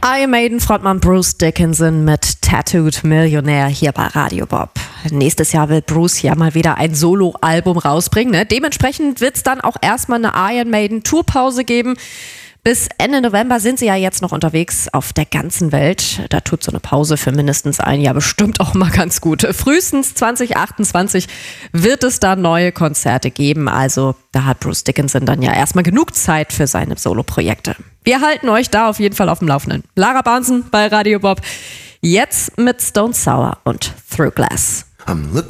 Iron Maiden Frontmann Bruce Dickinson mit Tattooed Millionär hier bei Radio Bob. Nächstes Jahr will Bruce ja mal wieder ein Solo-Album rausbringen. Ne? Dementsprechend wird es dann auch erstmal eine Iron Maiden Tourpause geben. Bis Ende November sind sie ja jetzt noch unterwegs auf der ganzen Welt. Da tut so eine Pause für mindestens ein Jahr bestimmt auch mal ganz gut. Frühestens 2028 wird es da neue Konzerte geben. Also da hat Bruce Dickinson dann ja erstmal genug Zeit für seine Solo-Projekte. Wir halten euch da auf jeden Fall auf dem Laufenden. Lara Barnsen bei Radio Bob. Jetzt mit Stone Sour und Through Glass.